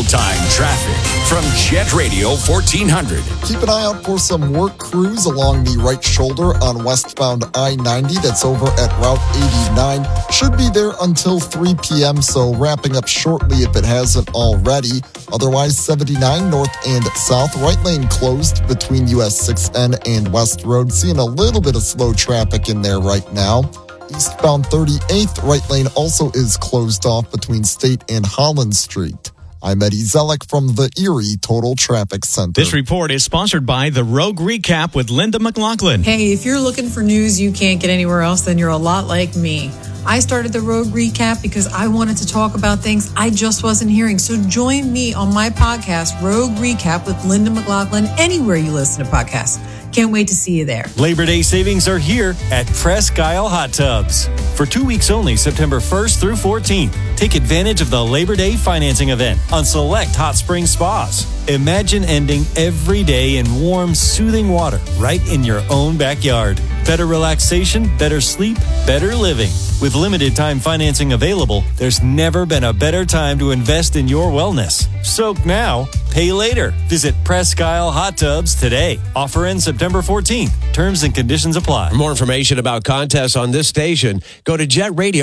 real-time traffic from Jet Radio 1400. Keep an eye out for some work crews along the right shoulder on westbound I-90 that's over at Route 89. Should be there until 3 p.m., so wrapping up shortly if it hasn't already. Otherwise, 79 north and south, right lane closed between US 6N and West Road. Seeing a little bit of slow traffic in there right now. Eastbound 38th, right lane also is closed off between State and Holland Street. I'm Eddie Zellick from the Erie Total Traffic Center. This report is sponsored by the Rogue Recap with Linda McLaughlin. Hey, if you're looking for news you can't get anywhere else, then you're a lot like me. I started the Rogue Recap because I wanted to talk about things I just wasn't hearing. So join me on my podcast, Rogue Recap with Linda McLaughlin, anywhere you listen to podcasts. Can't wait to see you there. Labor Day savings are here at Presque Isle Hot Tubs. For 2 weeks only, September 1st through 14th, take advantage of the Labor Day financing event on select hot spring spas. Imagine ending every day in warm, soothing water right in your own backyard. Better relaxation, better sleep, better living. With limited time financing available, there's never been a better time to invest in your wellness. Soak now, pay later. Visit Presque Isle Hot Tubs today. Offer ends September 14th. Terms and conditions apply. For more information about contests on this station, go to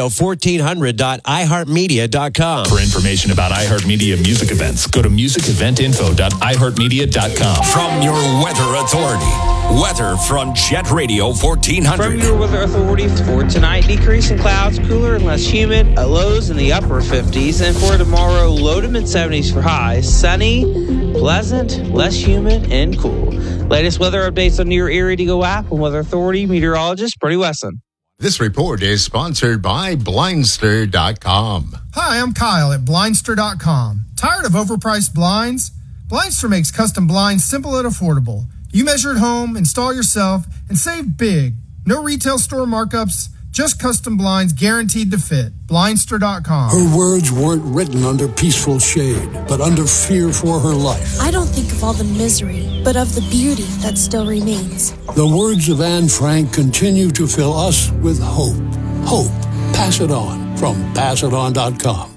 jetradio1400.iheartmedia.com. For information about iHeartMedia music events, go to musiceventinfo.iheartmedia.com. From your weather authority, weather from Jet Radio 1400. From your weather authority for tonight, decreasing clouds, cooler and less humid, lows in the upper 50s, and for tomorrow, low to mid 70s for highs, sunny, pleasant, less humid, and cool. Latest weather updates on your Erie to Go app and weather authority meteorologist Brady Wesson. This report is sponsored by Blindster.com. Hi, I'm Kyle at Blindster.com. Tired of overpriced blinds? Blindster makes custom blinds simple and affordable. You measure at home, install yourself, and save big. No retail store markups, just custom blinds guaranteed to fit. Blindster.com. Her words weren't written under peaceful shade, but under fear for her life. I don't think of all the misery, but of the beauty that still remains. The words of Anne Frank continue to fill us with hope. Hope. Pass it on from passiton.com.